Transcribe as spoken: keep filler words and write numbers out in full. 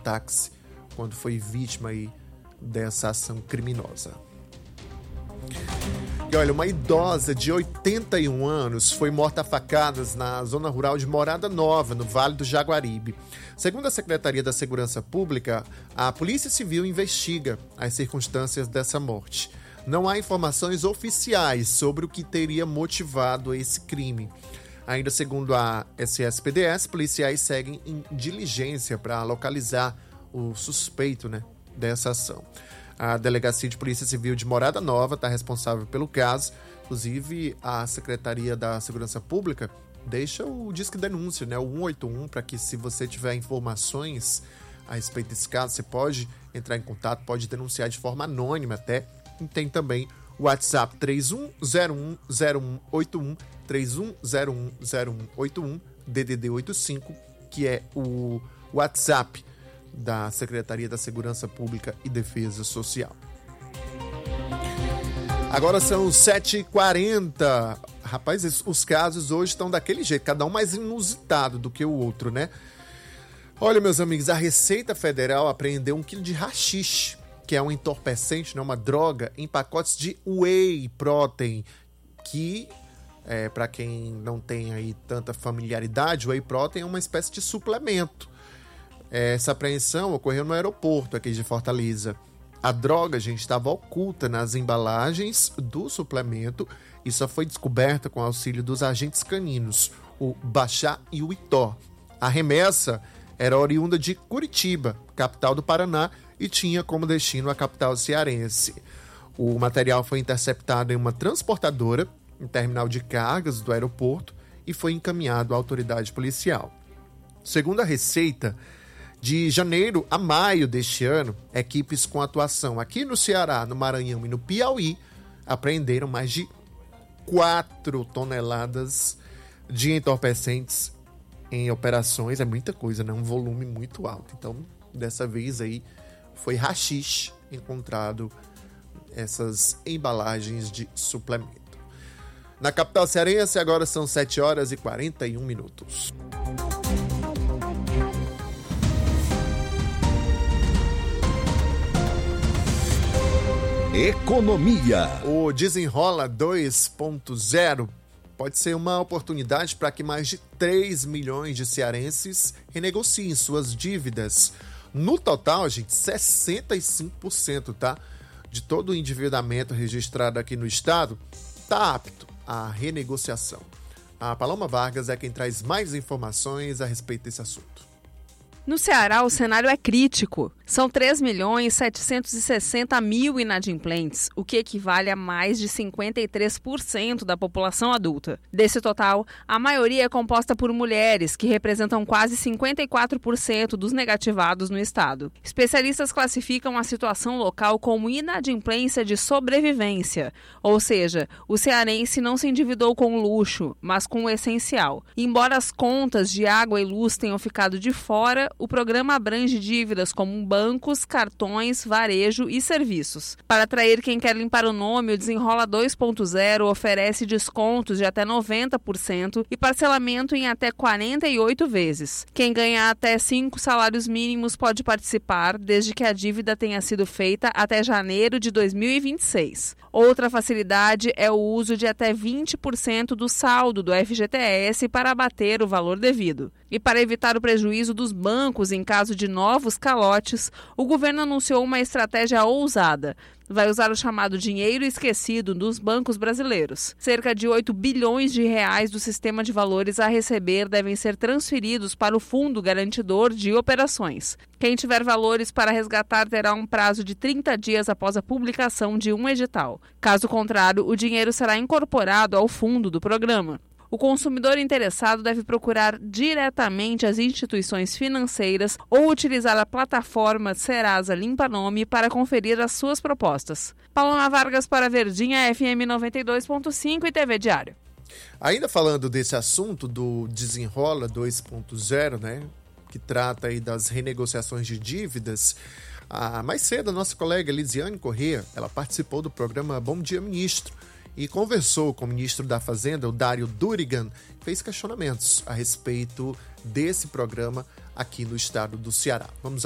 táxi quando foi vítima aí dessa ação criminosa. E olha, uma idosa de oitenta e um anos foi morta a facadas na zona rural de Morada Nova, no Vale do Jaguaribe. Segundo a Secretaria da Segurança Pública, a Polícia Civil investiga as circunstâncias dessa morte. Não há informações oficiais sobre o que teria motivado esse crime. Ainda segundo a S S P D S, policiais seguem em diligência para localizar o suspeito, né, dessa ação. A Delegacia de Polícia Civil de Morada Nova está responsável pelo caso. Inclusive, a Secretaria da Segurança Pública deixa o Disque Denúncia, né, o um oito um, para que, se você tiver informações a respeito desse caso, você pode entrar em contato, pode denunciar de forma anônima até. E tem também o WhatsApp três um zero um zero um oito um, três um zero um zero um oito um, D D D oitenta e cinco, que é o WhatsApp da Secretaria da Segurança Pública e Defesa Social. Agora são sete e quarenta. Rapaz, os casos hoje estão daquele jeito, cada um mais inusitado do que o outro, né? Olha, meus amigos, a Receita Federal apreendeu um quilo de haxixe, que é um entorpecente, né, uma droga, em pacotes de whey protein, que, é, para quem não tem aí tanta familiaridade, o whey protein é uma espécie de suplemento. Essa apreensão ocorreu no aeroporto aqui de Fortaleza. A droga, gente, estava oculta nas embalagens do suplemento e só foi descoberta com o auxílio dos agentes caninos, o Bachá e o Itó. A remessa era oriunda de Curitiba, capital do Paraná, e tinha como destino a capital cearense. O material foi interceptado em uma transportadora, em terminal de cargas do aeroporto, e foi encaminhado à autoridade policial. Segundo a Receita, de janeiro a maio deste ano, equipes com atuação aqui no Ceará, no Maranhão e no Piauí apreenderam mais de quatro toneladas de entorpecentes em operações. É muita coisa, né? Um volume muito alto. Então, dessa vez aí, foi haxixe encontrado essas embalagens de suplemento. Na capital cearense, agora são sete horas e quarenta e um minutos. Economia. O Desenrola dois ponto zero pode ser uma oportunidade para que mais de três milhões de cearenses renegociem suas dívidas. No total, gente, sessenta e cinco por cento, tá, de todo o endividamento registrado aqui no estado está apto à renegociação. A Paloma Vargas é quem traz mais informações a respeito desse assunto. No Ceará, o cenário é crítico. São três milhões setecentos e sessenta mil inadimplentes, o que equivale a mais de cinquenta e três por cento da população adulta. Desse total, a maioria é composta por mulheres, que representam quase cinquenta e quatro por cento dos negativados no estado. Especialistas classificam a situação local como inadimplência de sobrevivência, ou seja, o cearense não se endividou com luxo, mas com o essencial. Embora as contas de água e luz tenham ficado de fora, o programa abrange dívidas como bancos, cartões, varejo e serviços. Para atrair quem quer limpar o nome, o Desenrola dois ponto zero oferece descontos de até noventa por cento e parcelamento em até quarenta e oito vezes. Quem ganhar até cinco salários mínimos pode participar, desde que a dívida tenha sido feita até janeiro de dois mil e vinte e seis. Outra facilidade é o uso de até vinte por cento do saldo do F G T S para abater o valor devido. E para evitar o prejuízo dos bancos em caso de novos calotes, o governo anunciou uma estratégia ousada. Vai usar o chamado dinheiro esquecido dos bancos brasileiros. Cerca de oito bilhões de reais do sistema de valores a receber devem ser transferidos para o Fundo Garantidor de Operações. Quem tiver valores para resgatar terá um prazo de trinta dias após a publicação de um edital. Caso contrário, o dinheiro será incorporado ao fundo do programa. O consumidor interessado deve procurar diretamente as instituições financeiras ou utilizar a plataforma Serasa Limpa Nome para conferir as suas propostas. Paloma Vargas para Verdinha, F M noventa e dois ponto cinco e T V Diário. Ainda falando desse assunto do Desenrola dois ponto zero, né, que trata aí das renegociações de dívidas, a, mais cedo a nossa colega Lisiane Corrêa, ela participou do programa Bom Dia Ministro e conversou com o ministro da Fazenda, o Dário Durigan, que fez questionamentos a respeito desse programa aqui no estado do Ceará. Vamos